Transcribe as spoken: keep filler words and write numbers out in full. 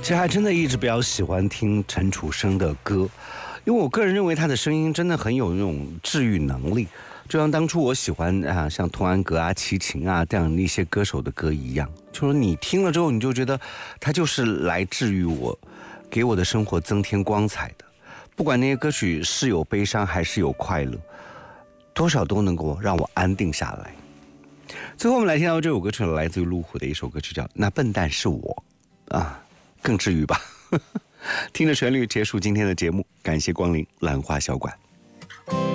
其实还真的一直比较喜欢听陈楚生的歌，因为我个人认为他的声音真的很有那种治愈能力，就像当初我喜欢啊像童安格啊、齐秦啊这样的一些歌手的歌一样，就是你听了之后你就觉得他就是来治愈我，给我的生活增添光彩的。不管那些歌曲是有悲伤还是有快乐，多少都能够让我安定下来。最后我们来听到这首歌曲，来自于路虎的一首歌曲叫《那笨蛋是我》啊，更治愈吧。听着旋律结束今天的节目，感谢光临兰花小馆。